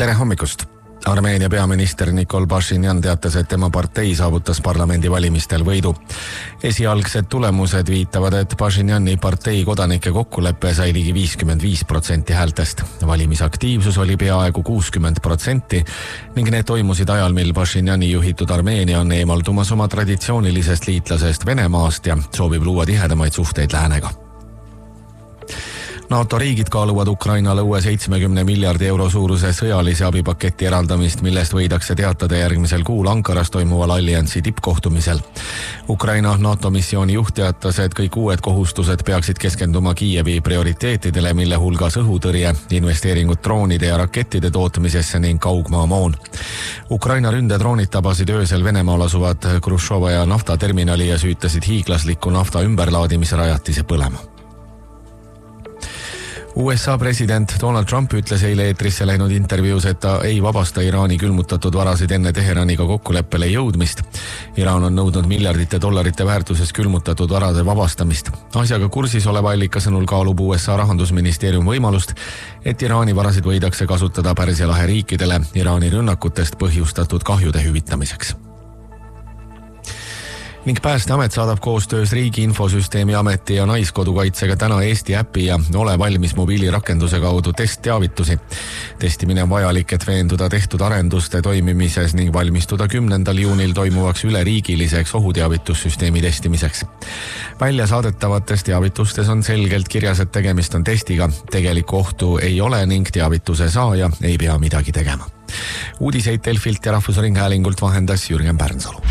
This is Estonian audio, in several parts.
Tere hommikust! Armeenia peaminister Nikol Pashinyan teatas, et tema partei saavutas parlamendivalimistel võidu. Esialgsed tulemused viitavad, et Pashinyani partei kodanike kokkuleppe sai ligi 55% häältest. Valimisaktiivsus oli peaaegu 60% ning need toimusid ajal, mil Pashinyani juhitud Armeenia on eemaldumas oma traditsioonilisest liitlasest Venemaast ja soovib luua tihedamaid suhteid läänega. NATO riigid kaaluvad Ukrainale uue 70 miljardi euro suuruse sõjalise abipaketi eraldamist, millest võidakse teatada järgmisel kuul Ankaras toimuval alliansi tippkohtumisel. Ukraina NATO missiooni juht teatas, et kõik uued kohustused peaksid keskenduma Kiievi prioriteetidele, mille hulgas õhutõrje, investeeringud droonide ja rakettide tootmisesse ning kaugmaamoon. Ukraina ründedroonid tabasid öösel Venemaal asuvat Hruštšovaja naftaterminali ja süütasid hiiglasliku nafta ümberlaadimise rajatise põlema. USA president Donald Trump ütles eile eetrisse läinud intervjuus, et ta ei vabasta Iraani külmutatud varasid enne Teheraniga kokkuleppele jõudmist. Iraan on nõudnud miljardite dollarite väärtuses külmutatud varade vabastamist. Asjaga kursis oleva allika sõnul kaalub USA rahandusministeerium võimalust, et Iraani varasid võidakse kasutada Pärsia lahe riikidele Iraani rünnakutest põhjustatud kahjude hüvitamiseks. Ning Päästeamet saadab koostöös Riigi Infosüsteemi Ameti ja Naiskodukaitsega täna Eesti äpi ja Ole valmis mobiilirakenduse kaudu testteavitusi. Testimine on vajalik, et veenduda tehtud arenduste toimimises ning valmistuda 10. juunil toimuvaks üleriigiliseks ohuteavitussüsteemi testimiseks. Välja saadetavates teavitustes on selgelt kirjas, et tegemist on testiga. Tegelikku ohtu ei ole ning teavituse saaja ei pea midagi tegema. Uudiseid Delfilt ja Rahvusringhäälingult vahendas Jürgen Pärnsalu.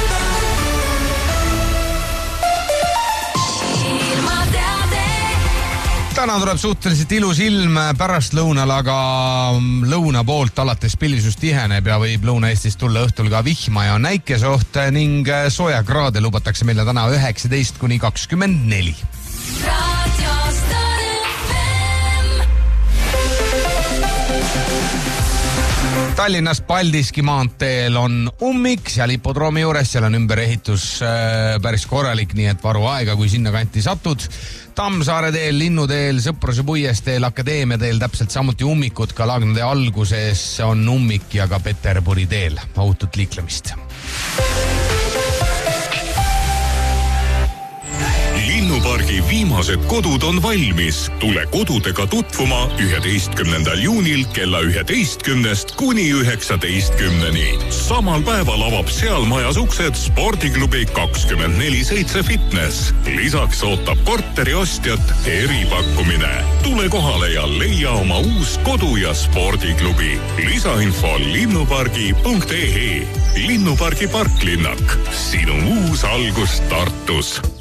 Täna tuleb suhteliselt ilus ilm pärast lõunal, aga lõuna poolt alates pilvisus tiheneb ja võib Lõuna-Eestis tulla õhtul ka vihma ja näikesoht ning soojakraade lubatakse meile täna 19–24. Tallinnas Paldiski maanteel on ummik, seal hipodroomi juures, seal on ümberehitus päris korralik, nii et varu aega, kui sinna kanti satud. Tammsaare teel, Linnuteel, Sõpruse puiesteel, Akadeemia teel täpselt samuti ummikud, ka Laagnade alguses on ummik ja ka Peterburi teel. Ohutut liiklemist. Linnupargi viimased kodud on valmis. Tule kodudega tutvuma 11. juunil kella 11 kuni 19. Samal päeval avab seal majas uksed spordiklubi 24/7 fitness. Lisaks ootab korteri ostjat eripakkumine. Tule kohale ja leia oma uus kodu ja spordiklubi. Lisainfo linnupargi.ee. Linnupargi parklinnak. Sinu uus algus Tartus.